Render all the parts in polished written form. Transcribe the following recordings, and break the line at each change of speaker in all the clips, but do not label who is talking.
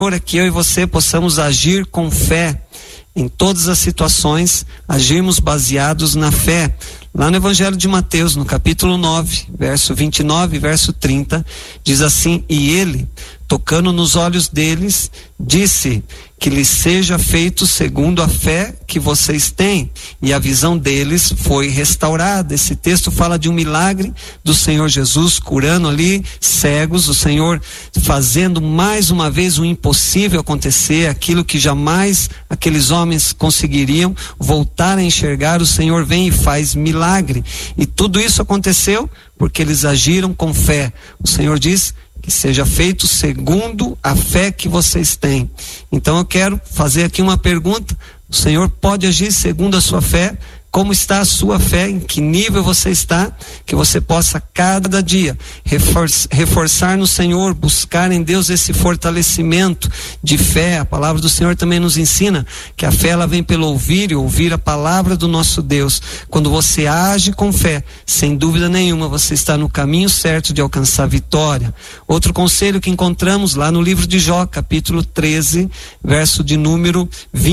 é que eu e você possamos agir com fé em todas as situações, agirmos baseados na fé. Lá no Evangelho de Mateus, no capítulo 9, verso 29 e verso 30, diz assim: e ele, tocando nos olhos deles, disse que lhes seja feito segundo a fé que vocês têm. E a visão deles foi restaurada. Esse texto fala de um milagre do Senhor Jesus, curando ali cegos, o Senhor fazendo mais uma vez o impossível acontecer, aquilo que jamais aqueles homens conseguiriam voltar a enxergar. O Senhor vem e faz milagre. E tudo isso aconteceu porque eles agiram com fé. O Senhor diz que seja feito segundo a fé que vocês têm. Então eu quero fazer aqui uma pergunta: o Senhor pode agir segundo a sua fé? Como está a sua fé? Em que nível você está? Que você possa cada dia reforçar no Senhor, buscar em Deus esse fortalecimento de fé. A palavra do Senhor também nos ensina que a fé ela vem pelo ouvir, e ouvir a palavra do nosso Deus. Quando você age com fé, sem dúvida nenhuma você está no caminho certo de alcançar vitória. Outro conselho que encontramos lá no livro de Jó, capítulo 13, verso de número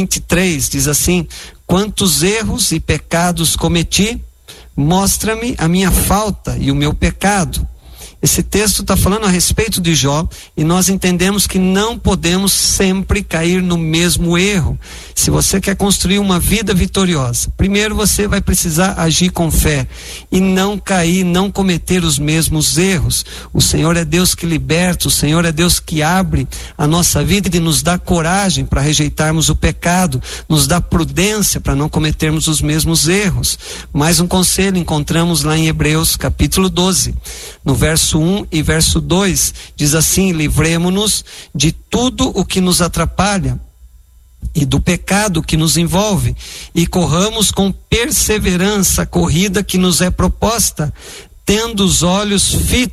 23, diz assim: quantos erros e pecados cometi, mostra-me a minha falta e o meu pecado. Esse texto está falando a respeito de Jó, e nós entendemos que não podemos sempre cair no mesmo erro. Se você quer construir uma vida vitoriosa, primeiro você vai precisar agir com fé e não cair, não cometer os mesmos erros. O Senhor é Deus que liberta, o Senhor é Deus que abre a nossa vida e nos dá coragem para rejeitarmos o pecado, nos dá prudência para não cometermos os mesmos erros. Mais um conselho encontramos lá em Hebreus capítulo 12, no verso 1 e verso 2, diz assim: livremo-nos de tudo o que nos atrapalha e do pecado que nos envolve, e corramos com perseverança a corrida que nos é proposta, tendo os olhos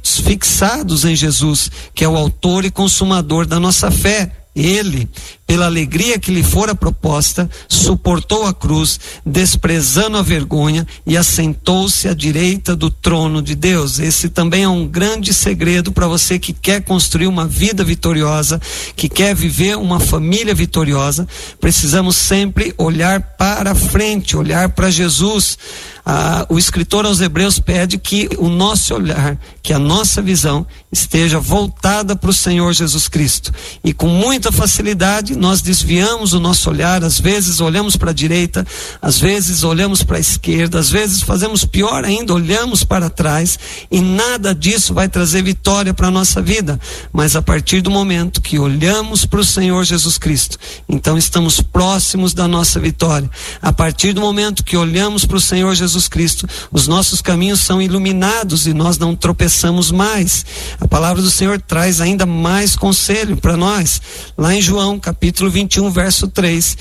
fixados em Jesus, que é o autor e consumador da nossa fé. Ele, pela alegria que lhe fora proposta, suportou a cruz, desprezando a vergonha, e assentou-se à direita do trono de Deus. Esse também é um grande segredo para você que quer construir uma vida vitoriosa, que quer viver uma família vitoriosa. Precisamos sempre olhar para frente, olhar para Jesus. O escritor aos Hebreus pede que o nosso olhar, que a nossa visão esteja voltada para o Senhor Jesus Cristo. E com muita facilidade nós desviamos o nosso olhar. Às vezes olhamos para a direita, às vezes olhamos para a esquerda, às vezes fazemos pior ainda, olhamos para trás, e nada disso vai trazer vitória para a nossa vida. Mas a partir do momento que olhamos para o Senhor Jesus Cristo, então estamos próximos da nossa vitória. A partir do momento que olhamos para o Senhor Jesus Cristo, os nossos caminhos são iluminados e nós não tropeçamos mais. A palavra do Senhor traz ainda mais conselho para nós. Lá em João capítulo 21, verso 3,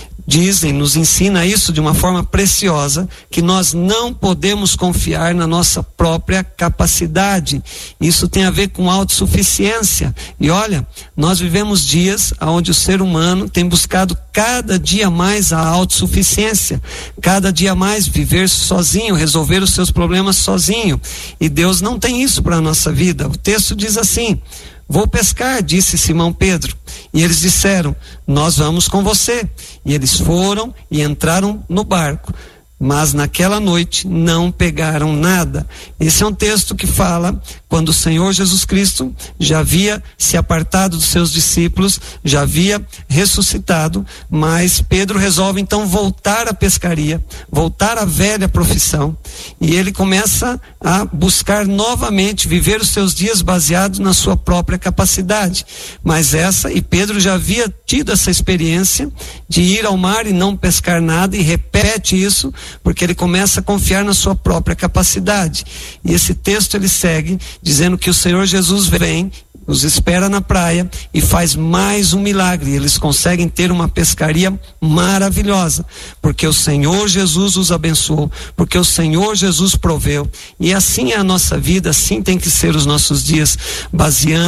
nos ensina isso de uma forma preciosa, que nós não podemos confiar na nossa própria capacidade. Isso tem a ver com autossuficiência. E olha, nós vivemos dias onde o ser humano tem buscado cada dia mais a autossuficiência, cada dia mais viver sozinho, resolver os seus problemas sozinho. E Deus não tem isso para a nossa vida. O texto diz assim: vou pescar, disse Simão Pedro. E eles disseram: nós vamos com você. E eles foram e entraram no barco, mas naquela noite não pegaram nada. Esse é um texto que fala quando o Senhor Jesus Cristo já havia se apartado dos seus discípulos, já havia ressuscitado, mas Pedro resolve então voltar à pescaria, voltar à velha profissão, e ele começa a buscar novamente viver os seus dias baseados na sua própria capacidade. Mas Pedro já havia tido essa experiência de ir ao mar e não pescar nada, e repete isso porque ele começa a confiar na sua própria capacidade. E esse texto ele segue dizendo que o Senhor Jesus vem, os espera na praia e faz mais um milagre. Eles conseguem ter uma pescaria maravilhosa, porque o Senhor Jesus os abençoou, porque o Senhor Jesus proveu. E assim é a nossa vida, assim tem que ser os nossos dias, baseando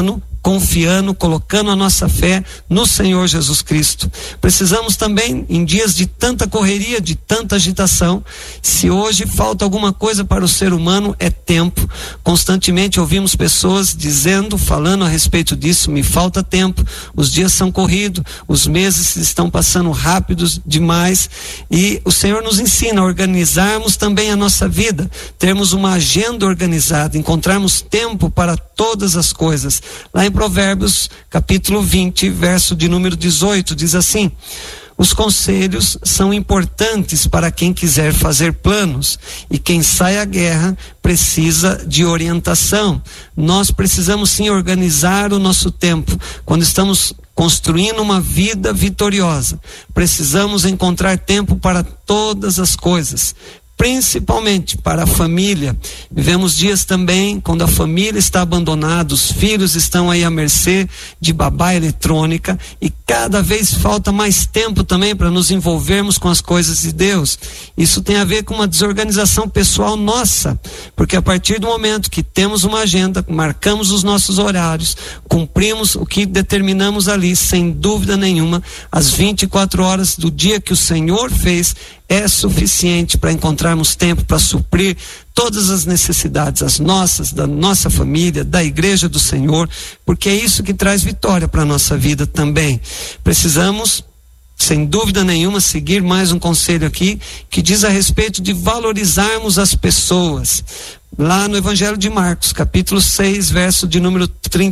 confiando, colocando a nossa fé no Senhor Jesus Cristo. Precisamos também, em dias de tanta correria, de tanta agitação, se hoje falta alguma coisa para o ser humano, é tempo. Constantemente ouvimos pessoas falando a respeito disso: me falta tempo, os dias são corridos, os meses estão passando rápidos demais, e o Senhor nos ensina a organizarmos também a nossa vida, termos uma agenda organizada, encontrarmos tempo para todas as coisas. Lá em Provérbios capítulo 20, verso de número 18, diz assim: os conselhos são importantes para quem quiser fazer planos, e quem sai à guerra precisa de orientação. Nós precisamos sim organizar o nosso tempo. Quando estamos construindo uma vida vitoriosa, precisamos encontrar tempo para todas as coisas, principalmente para a família. Vivemos dias também quando a família está abandonada, os filhos estão aí à mercê de babá eletrônica, e cada vez falta mais tempo também para nos envolvermos com as coisas de Deus. Isso tem a ver com uma desorganização pessoal nossa, porque a partir do momento que temos uma agenda, marcamos os nossos horários, cumprimos o que determinamos ali, sem dúvida nenhuma, as 24 horas do dia que o Senhor fez é suficiente para encontrarmos tempo para suprir todas as necessidades, as nossas, da nossa família, da igreja do Senhor, porque é isso que traz vitória para a nossa vida também. Precisamos, sem dúvida nenhuma, seguir mais um conselho aqui, que diz a respeito de valorizarmos as pessoas. Lá no Evangelho de Marcos, capítulo 6, verso de número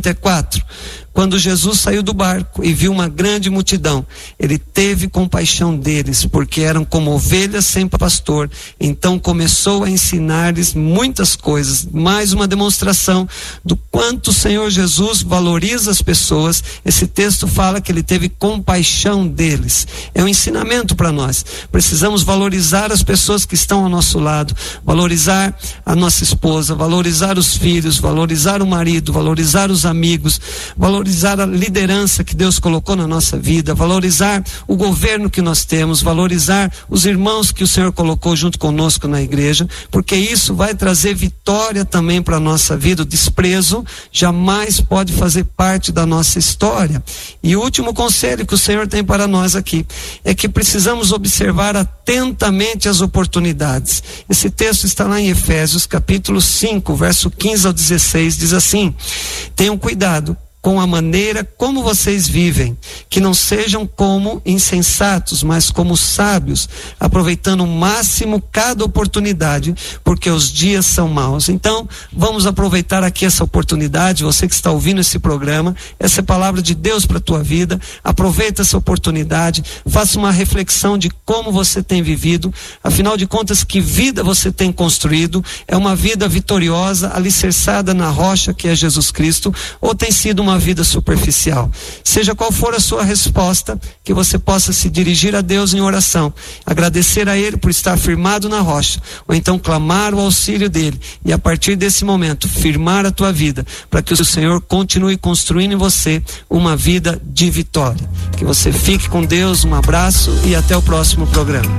34. Quando Jesus saiu do barco e viu uma grande multidão, ele teve compaixão deles, porque eram como ovelhas sem pastor. Então começou a ensinar-lhes muitas coisas. Mais uma demonstração do quanto o Senhor Jesus valoriza as pessoas. Esse texto fala que ele teve compaixão deles. É um ensinamento para nós. Precisamos valorizar as pessoas que estão ao nosso lado, valorizar a nossa esposa, valorizar os filhos, valorizar o marido, valorizar os amigos, valorizar a liderança que Deus colocou na nossa vida, valorizar o governo que nós temos, valorizar os irmãos que o Senhor colocou junto conosco na igreja, porque isso vai trazer vitória também para a nossa vida. O desprezo jamais pode fazer parte da nossa história. E o último conselho que o Senhor tem para nós aqui é que precisamos observar atentamente as oportunidades. Esse texto está lá em Efésios capítulo 5, verso 15 ao 16, diz assim: tenham cuidado com a maneira como vocês vivem, que não sejam como insensatos, mas como sábios, aproveitando o máximo cada oportunidade, porque os dias são maus. Então, vamos aproveitar aqui essa oportunidade. Você que está ouvindo esse programa, essa é a palavra de Deus para a tua vida. Aproveita essa oportunidade, faça uma reflexão de como você tem vivido. Afinal de contas, que vida você tem construído? É uma vida vitoriosa, alicerçada na rocha que é Jesus Cristo, ou tem sido uma vida superficial? Seja qual for a sua resposta, que você possa se dirigir a Deus em oração, agradecer a Ele por estar firmado na rocha, ou então clamar o auxílio dEle, e a partir desse momento firmar a tua vida, para que o Senhor continue construindo em você uma vida de vitória. Que você fique com Deus, um abraço e até o próximo programa.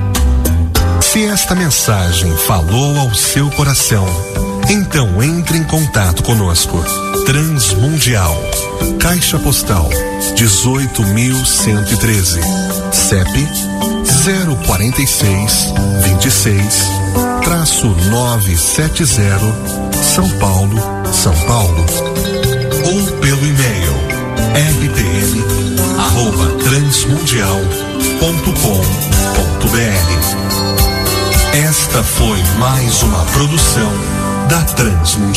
Se esta mensagem falou ao seu coração, então entre em contato conosco. Transmundial, Caixa Postal 18.113, CEP 046 26-970, São Paulo, São Paulo. Ou pelo e-mail rtm@transmundial.com.br. Esta foi mais uma produção da Transmundial.